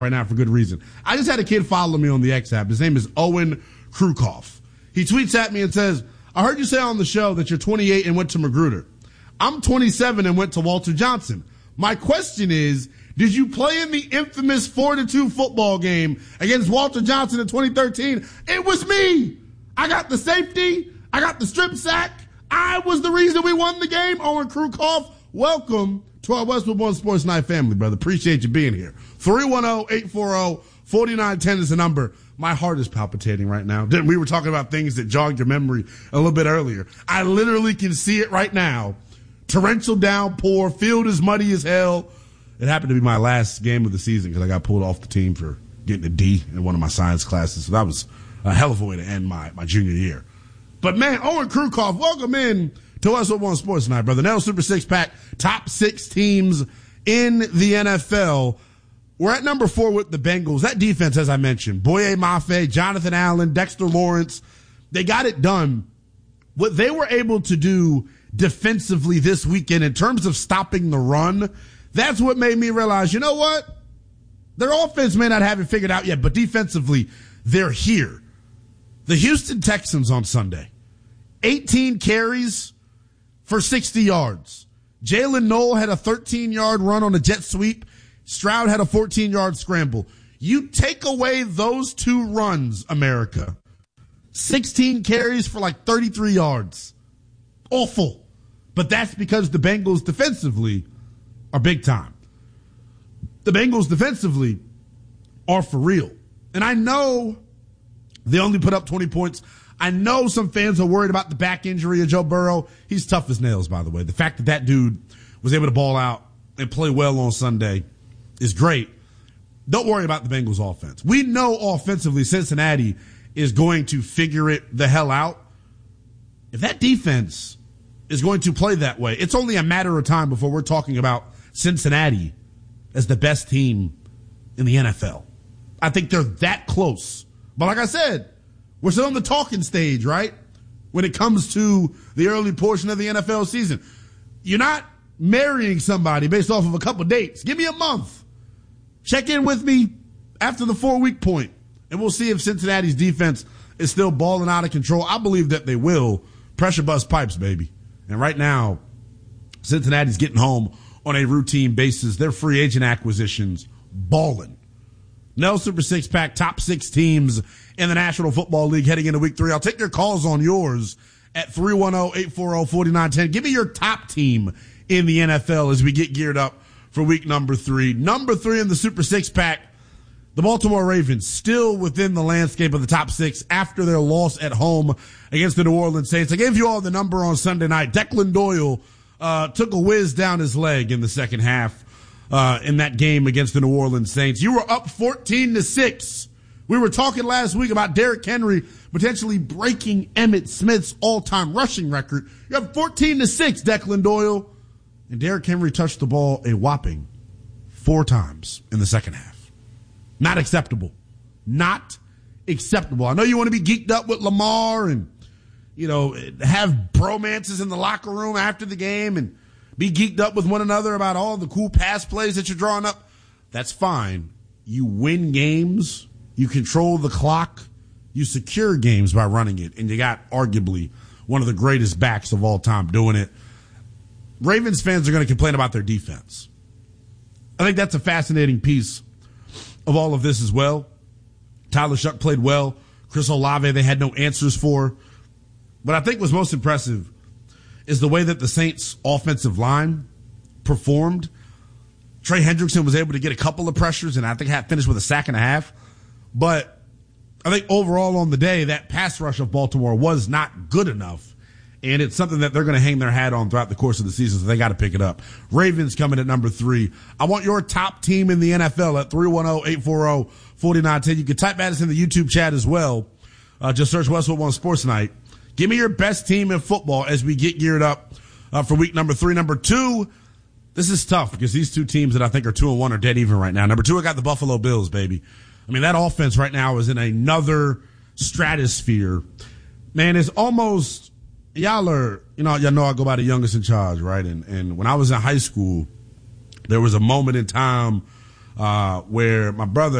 right now for good reason. I just had a kid follow me on the X app. His name is Owen Krukoff. He tweets at me and says, I heard you say on the show that you're 28 and went to Magruder. I'm 27 and went to Walter Johnson. My question is, did you play in the infamous 4-2 football game against Walter Johnson in 2013? It was me. I got the safety. I got the strip sack. I was the reason we won the game. Owen Krukoff, welcome to our Westwood One Sports Night family, brother. Appreciate you being here. 310-840-4910 is the number. My heart is palpitating right now. We were talking about things that jogged your memory a little bit earlier. I literally can see it right now. Torrential downpour, field is muddy as hell. It happened to be my last game of the season because I got pulled off the team for getting a D in one of my science classes. So that was a hell of a way to end my junior year. But, man, Owen Krukoff, welcome in to us on Sports Night, brother. Now, Super Six Pack, top 6 teams in the NFL. We're at number 4 with the Bengals. That defense, as I mentioned, Boye Mafe, Jonathan Allen, Dexter Lawrence, they got it done. What they were able to do defensively this weekend in terms of stopping the run, that's what made me realize, you know what? Their offense may not have it figured out yet, but defensively, they're here. The Houston Texans on Sunday, 18 carries for 60 yards. Jalen Noel had a 13-yard run on a jet sweep. Stroud had a 14-yard scramble. You take away those 2 runs, America. 16 carries for like 33 yards. Awful. But that's because the Bengals defensively are big time. The Bengals defensively are for real. And I know they only put up 20 points. I know some fans are worried about the back injury of Joe Burrow. He's tough as nails, by the way. The fact that that dude was able to ball out and play well on Sunday is great. Don't worry about the Bengals offense. We know offensively Cincinnati is going to figure it the hell out. If that defense is going to play that way, it's only a matter of time before we're talking about Cincinnati as the best team in the NFL. I think they're that close. But like I said, we're still on the talking stage, right? When it comes to the early portion of the NFL season. You're not marrying somebody based off of a couple dates. Give me a month. Check in with me after the 4-week point, and we'll see if Cincinnati's defense is still balling out of control. I believe that they will. Pressure bust pipes, baby. And right now, Cincinnati's getting home on a routine basis. Their free agent acquisitions balling. Nell Super Six Pack, top 6 teams in the National Football League heading into week 3. I'll take your calls on yours at 310-840-4910. Give me your top team in the NFL as we get geared up for week number 3. Number 3 in the Super Six Pack, the Baltimore Ravens, still within the landscape of the top 6 after their loss at home against the New Orleans Saints. I gave you all the number on Sunday night. Declan Doyle took a whiz down his leg in the second half in that game against the New Orleans Saints. You were up 14-6. We were talking last week about Derrick Henry potentially breaking Emmitt Smith's all-time rushing record. You have 14-6, Declan Doyle. And Derrick Henry touched the ball a whopping 4 times in the second half. Not acceptable. Not acceptable. I know you want to be geeked up with Lamar and, you know, have bromances in the locker room after the game and be geeked up with one another about all the cool pass plays that you're drawing up. That's fine. You win games. You control the clock. You secure games by running it. And you got arguably one of the greatest backs of all time doing it. Ravens fans are going to complain about their defense. I think that's a fascinating piece of all of this as well. Tyler Shuck played well. Chris Olave, they had no answers for. But I think what's most impressive is the way that the Saints' offensive line performed. Trey Hendrickson was able to get a couple of pressures, and I think finished with a sack and a half. But I think overall on the day, that pass rush of Baltimore was not good enough. And it's something that they're going to hang their hat on throughout the course of the season, so they got to pick it up. Ravens coming at number 3. I want your top team in the NFL at 310-840-4910. You can type at us in the YouTube chat as well. Just search Westwood One Sports Night. Give me your best team in football as we get geared up for week number 3. Number 2, this is tough because these 2 teams that I think are 2-1 are dead even right now. Number 2, I got the Buffalo Bills, baby. I mean, that offense right now is in another stratosphere. Man, it's almost... Y'all know I go by the youngest in charge, right? And when I was in high school, there was a moment in time where my brother